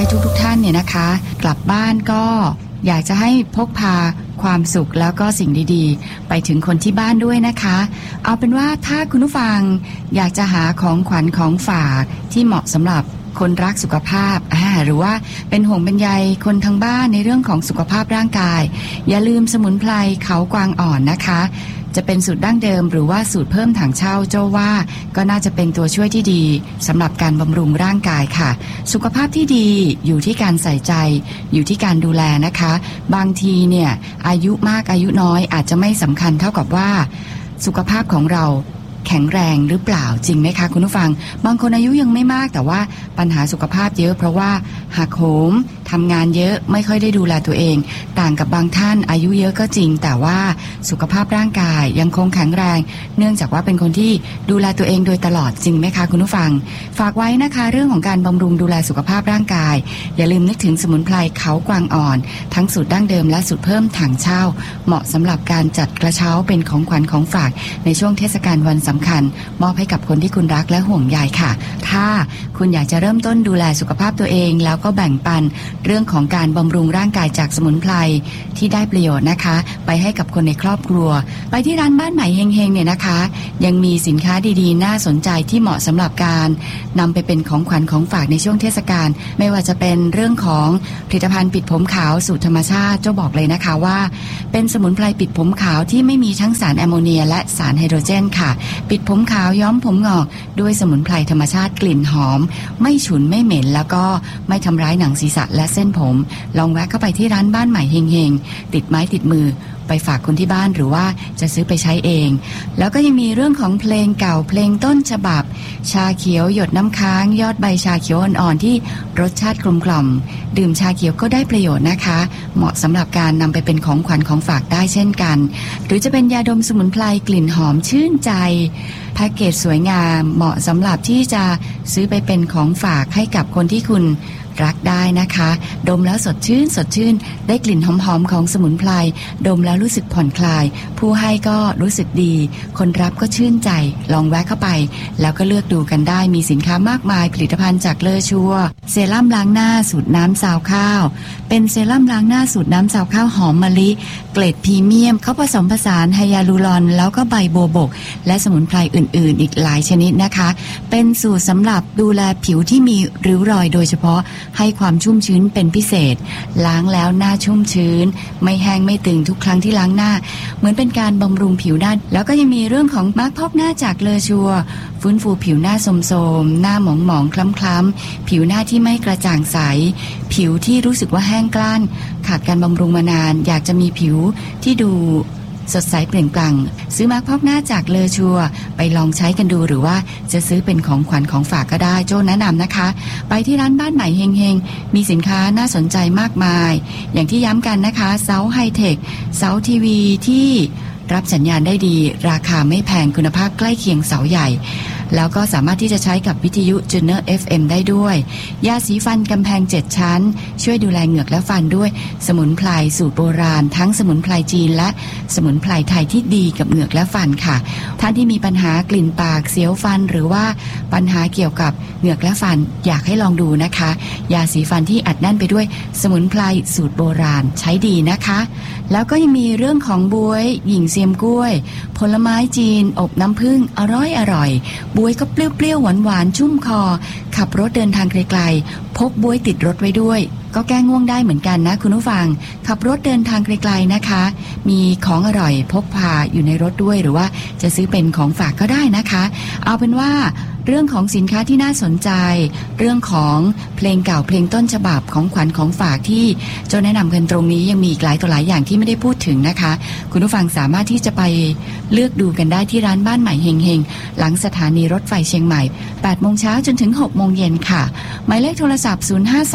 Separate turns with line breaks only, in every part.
ทุกท่านเนี่ยนะคะกลับบ้านก็อยากจะให้พกพาความสุขแล้วก็สิ่งดีๆไปถึงคนที่บ้านด้วยนะคะเอาเป็นว่าถ้าคุณผู้ฟังอยากจะหาของขวัญของฝากที่เหมาะสำหรับคนรักสุขภาพหรือว่าเป็นห่วงเป็นใยคนทางบ้านในเรื่องของสุขภาพร่างกายอย่าลืมสมุนไพรเขากวางอ่อนนะคะจะเป็นสูตรดั้งเดิมหรือว่าสูตรเพิ่มถังเช่าโจ้ว่าก็น่าจะเป็นตัวช่วยที่ดีสำหรับการบำรุงร่างกายค่ะสุขภาพที่ดีอยู่ที่การใส่ใจอยู่ที่การดูแลนะคะบางทีเนี่ยอายุมากอายุน้อยอาจจะไม่สำคัญเท่ากับว่าสุขภาพของเราแข็งแรงหรือเปล่าจริงไหมคะคุณผู้ฟังบางคนอายุยังไม่มากแต่ว่าปัญหาสุขภาพเยอะเพราะว่าหักโหมทำงานเยอะไม่ค่อยได้ดูแลตัวเองต่างกับบางท่านอายุเยอะก็จริงแต่ว่าสุขภาพร่างกายยังคงแข็งแรงเนื่องจากว่าเป็นคนที่ดูแลตัวเองโดยตลอดจริงไหมคะคุณผู้ฟังฝากไว้นะคะเรื่องของการบำรุงดูแลสุขภาพร่างกายอย่าลืมนึกถึงสมุนไพรเขากวางอ่อนทั้งสูตรดั้งเดิมและสูตรเพิ่มถังเช่าเหมาะสำหรับการจัดกระเช้าเป็นของขวัญของฝากในช่วงเทศกาลวันสำคัญมอบให้กับคนที่คุณรักและห่วงใยค่ะถ้าคุณอยากจะเริ่มต้นดูแลสุขภาพตัวเองแล้วก็แบ่งปันเรื่องของการบำรุงร่างกายจากสมุนไพรที่ได้ประโยชน์นะคะไปให้กับคนในครอบครัวไปที่ร้านบ้านใหม่เฮงๆเนี่ยนะคะยังมีสินค้าดีๆน่าสนใจที่เหมาะสำหรับการนำไปเป็นของขวัญของฝากในช่วงเทศกาลไม่ว่าจะเป็นเรื่องของผลิตภัณฑ์ปิดผมขาวสูตรธรรมชาติเจ้าบอกเลยนะคะว่าเป็นสมุนไพรปิดผมขาวที่ไม่มีทั้งสารแอมโมเนียและสารไฮโดรเจนค่ะปิดผมขาวย้อมผมงอกด้วยสมุนไพรธรรมชาติกลิ่นหอมไม่ฉุนไม่เหม็นแล้วก็ไม่ทำร้ายหนังศีรษะและเส้นผมลองแวะเข้าไปที่ร้านบ้านใหม่เฮงๆติดไม้ติดมือไปฝากคนที่บ้านหรือว่าจะซื้อไปใช้เองแล้วก็ยังมีเรื่องของเพลงเก่าเพลงต้นฉบับชาเขียวหยดน้ำค้างยอดใบชาเขียวอ่อนๆที่รสชาติกลมกล่อมดื่มชาเขียวก็ได้ประโยชน์นะคะเหมาะสำหรับการนำไปเป็นของขวัญของฝากได้เช่นกันหรือจะเป็นยาดมสมุนไพรกลิ่นหอมชื่นใจแพ็กเกจสวยงามเหมาะสำหรับที่จะซื้อไปเป็นของฝากให้กับคนที่คุณรักได้นะคะดมแล้วสดชื่นได้กลิ่นหอมๆของสมุนไพรดมแล้วรู้สึกผ่อนคลายผู้ให้ก็รู้สึกดีคนรับก็ชื่นใจลองแวะเข้าไปแล้วก็เลือกดูกันได้มีสินค้ามากมายผลิตภัณฑ์จากเลอชัวเซรั่มล้างหน้าสูตรน้ำซาวข้าวเป็นเซรั่มล้างหน้าสูตรน้ำซาวข้าวหอมมะลิเกรดพรีเมียมเขาผสมผสานไฮยาลูรอนแล้วก็ใบโบวบกและสมุนไพรอื่นๆอีกหลายชนิดนะคะเป็นสูตรสำหรับดูแลผิวที่มีริ้วรอยโดยเฉพาะให้ความชุ่มชื้นเป็นพิเศษล้างแล้วหน้าชุ่มชื้นไม่แห้งไม่ตึงทุกครั้งที่ล้างหน้าเหมือนเป็นการบำรุงผิวหน้าแล้วก็ยังมีเรื่องของมาร์คพอกหน้าจากเลอชัวฟื้นฟูผิวหน้าโทรมๆหน้าหมองๆคล้ำๆผิวหน้าที่ไม่กระจ่างใสผิวที่รู้สึกว่าแห้งกร้านขาดการบำรุงมานานอยากจะมีผิวที่ดูสดใสเปล่งปลั่งซื้อมาร์คพอกหน้าจากเลอชัวไปลองใช้กันดูหรือว่าจะซื้อเป็นของขวัญของฝากก็ได้โจ้แนะนำนะคะไปที่ร้านบ้านใหม่เฮงๆมีสินค้าน่าสนใจมากมายอย่างที่ย้ำกันนะคะเสาไฮเทคเสาทีวีที่รับสัญญาณได้ดีราคาไม่แพงคุณภาพใกล้เคียงเสาใหญ่แล้วก็สามารถที่จะใช้กับวิทยุ Junior FM ได้ด้วยยาสีฟันกำแพง7ชั้นช่วยดูแลเหงือกและฟันด้วยสมุนไพรสูตรโบราณทั้งสมุนไพรจีนและสมุนไพรไทยที่ดีกับเหงือกและฟันค่ะท่านที่มีปัญหากลิ่นปากเสียวฟันหรือว่าปัญหาเกี่ยวกับเหงือกและฟันอยากให้ลองดูนะคะยาสีฟันที่อัดแน่นไปด้วยสมุนไพรสูตรโบราณใช้ดีนะคะแล้วก็ยังมีเรื่องของบ๊วยหญิงเซียมกล้วยผลไม้จีนอบน้ำผึ้งอร่อยบ๊วยก็เปรี้ยวๆหวานๆชุ่มคอขับรถเดินทางไกลๆพกบ๊วยติดรถไว้ด้วยก็แก้ง่วงได้เหมือนกันนะคุณผู้ฟังขับรถเดินทางไกลๆนะคะมีของอร่อยพกพาอยู่ในรถด้วยหรือว่าจะซื้อเป็นของฝากก็ได้นะคะเอาเป็นว่าเรื่องของสินค้าที่น่าสนใจเรื่องของเพลงเก่าเพลงต้นฉบับของขวัญของฝากที่เจ้าแนะนำกันตรงนี้ยังมีอีกหลายต่อหลายอย่างที่ไม่ได้พูดถึงนะคะคุณผู้ฟังสามารถที่จะไปเลือกดูกันได้ที่ร้านบ้านใหม่เฮงๆหลังสถานีรถไฟเชียงใหม่ 8 โมงเช้าจนถึง 6 โมงเย็นค่ะหมายเลขโทรศัพท์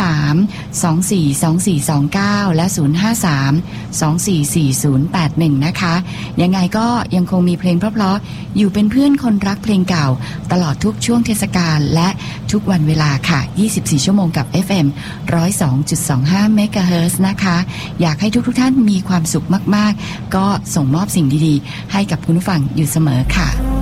053-242429และ053-244081นะคะยังไงก็ยังคงมีเพลงเพราะๆอยู่เป็นเพื่อนคนรักเพลงเก่าตลอดทุกช่วงเทศกาลและทุกวันเวลาค่ะ24ชั่วโมงกับ FM 102.25 เมกะเฮิรตซ์นะคะอยากให้ทุกท่านมีความสุขมากๆก็ส่งมอบสิ่งดีๆให้กับคุณผู้ฟังอยู่เสมอค่ะ